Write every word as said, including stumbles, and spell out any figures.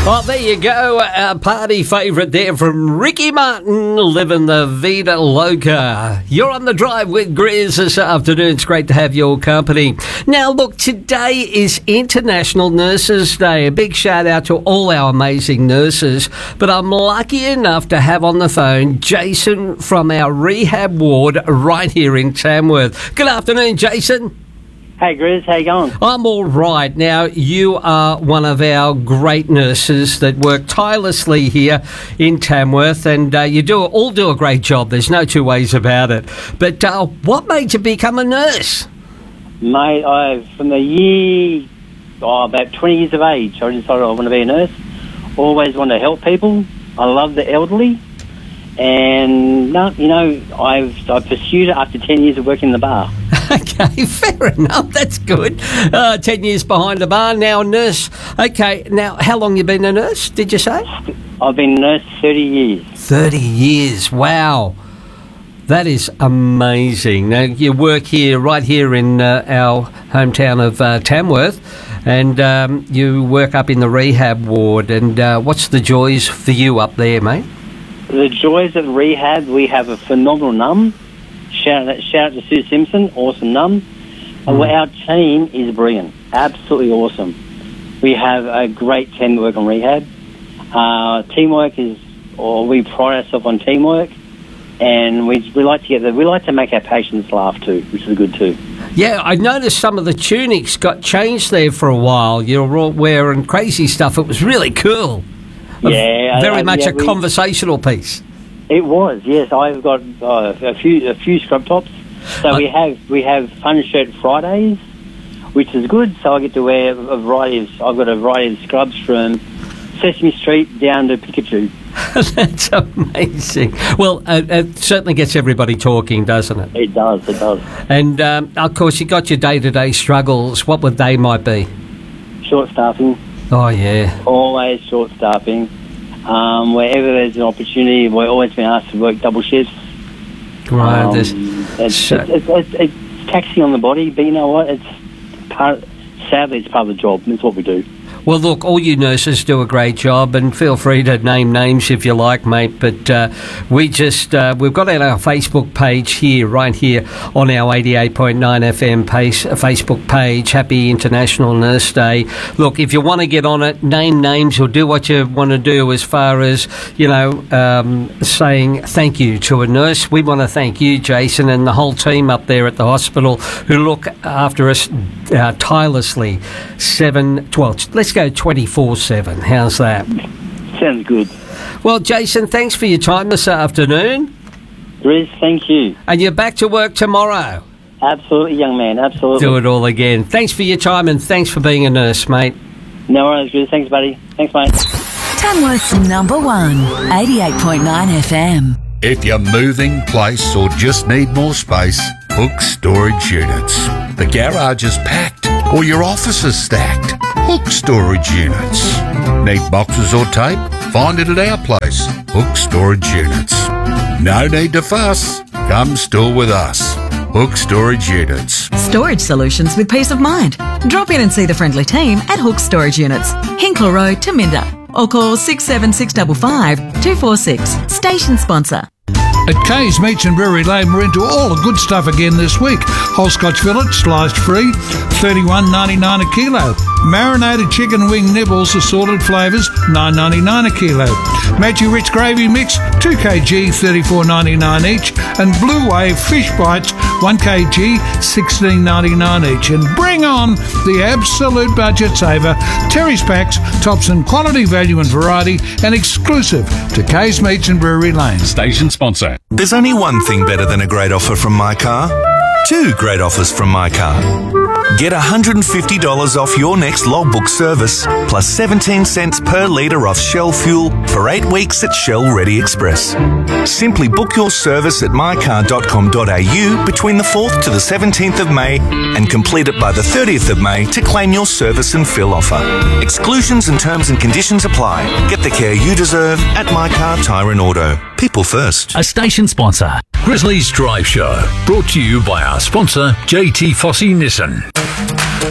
Well, there you go. Our party favourite there from Ricky Martin, living the Vida Loca. You're on the drive with Grizz this afternoon. It's great to have your company. Now, look, today is International Nurses Day. A big shout out to all our amazing nurses. But I'm lucky enough to have on the phone Jason from our rehab ward right here in Tamworth. Good afternoon, Jason. Hey, Grizz, how you going? I'm all right. Now, you are one of our great nurses that work tirelessly here in Tamworth, and uh, you do all do a great job. There's no two ways about it. But uh, what made you become a nurse? Mate, I from the year, oh, about twenty years of age, I decided I want to be a nurse. Always wanted to help people. I love the elderly. And, no, you know, I've I pursued it after ten years of working in the bar. Okay, fair enough. That's good. Uh, ten years behind the bar, now a nurse. Okay, now, how long you been a nurse, did you say? I've been a nurse thirty years. thirty years, wow. That is amazing. Now, you work here, right here in uh, our hometown of uh, Tamworth, and um, you work up in the rehab ward. And uh, what's the joys for you up there, mate? The joys of rehab, we have a phenomenal num. Shout out, shout out to Sue Simpson, awesome num. Mm. Our team is brilliant, absolutely awesome. We have a great team that work on rehab. Uh, teamwork is, or we pride ourselves on teamwork, and we we like to get the, we like to make our patients laugh too, which is good too. Yeah, I noticed some of the tunics got changed there for a while. You're all wearing crazy stuff. It was really cool. Yeah, very uh, much yeah, a we, conversational piece. It was, yes. I've got uh, a few a few scrub tops. So uh, we have we have Fun Shirt Fridays, which is good. So I get to wear a variety of. I've got a variety of scrubs from Sesame Street down to Pikachu. That's amazing. Well, uh, it certainly gets everybody talking, doesn't it? It does. It does. And um, of course, you got your day-to-day struggles. What would they might be? Short staffing. Oh yeah. Always short staffing. Um, wherever there's an opportunity, we're always being asked to work double shifts. Right. Um, it's, it's, it's, it's, it's taxing on the body, but you know what? It's part. Sadly, it's part of the job. It's what we do. Well, look, all you nurses do a great job, and feel free to name names if you like, mate. But uh, we just, uh, we've got our Facebook page here, right here on our eighty-eight point nine F M page, Facebook page. Happy International Nurse Day. Look, if you want to get on it, name names or do what you want to do as far as, you know, um, saying thank you to a nurse. We want to thank you, Jason, and the whole team up there at the hospital who look after us uh, tirelessly. Seven, twelve. Let's go twenty-four seven. How's that? Sounds good. Well, Jason, thanks for your time this afternoon. Grizz, thank you. And you're back to work tomorrow. Absolutely, young man, absolutely. Do it all again. Thanks for your time and thanks for being a nurse, mate. No worries, Grizz. Thanks, buddy. Thanks, mate. Tamworth's number one, eighty-eight point nine F M. If you're moving, place or just need more space, Hook Storage Units. The garage is packed or your office is stacked. Hook Storage Units. Need boxes or tape? Find it at our place, Hook Storage Units. No need to fuss. Come store with us. Hook Storage Units. Storage solutions with peace of mind. Drop in and see the friendly team at Hook Storage Units, Hinkle Road, Taminda, or call six seven six five five two four six. Station sponsor. At Kay's Meats and Brewery Lane, we're into all the good stuff again this week. Whole Scotch fillet, sliced free, thirty-one ninety-nine a kilo. Marinated chicken wing nibbles, assorted flavours, nine ninety-nine a kilo. Matthew Rich gravy mix, two kilograms, thirty-four ninety-nine each. And Blue Wave fish bites, one kilogram, sixteen ninety-nine each. And bring on the absolute budget saver. Terry's Packs, tops in quality, value and variety, and exclusive to Kay's Meats and Brewery Lane. Station sponsor. There's only one thing better than a great offer from My Car. Two great offers from My Car. Get one hundred fifty dollars off your next logbook service, plus seventeen cents per litre off Shell fuel for eight weeks at Shell Ready Express. Simply book your service at my car dot com dot a u between the fourth to the seventeenth of May and complete it by the thirtieth of May to claim your service and fill offer. Exclusions and terms and conditions apply. Get the care you deserve at My Car Tyre and Auto. People first. A station sponsor. Grizzly's Drive Show. Brought to you by our sponsor, J T Fossey Nissan.